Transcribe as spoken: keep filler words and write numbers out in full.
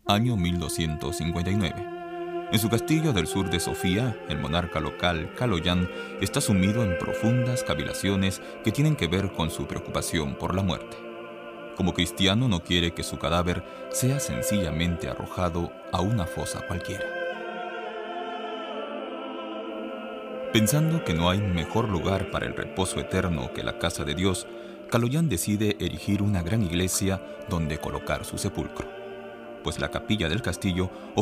año mil doscientos cincuenta y nueve. En su castillo del sur de Sofía, el monarca local, Kaloyan, está sumido en profundas cavilaciones que tienen que ver con su preocupación por la muerte. Como cristiano, no quiere que su cadáver sea sencillamente arrojado a una fosa cualquiera. Pensando que no hay mejor lugar para el reposo eterno que la casa de Dios, Kaloyan decide erigir una gran iglesia donde colocar su sepulcro, pues la capilla del castillo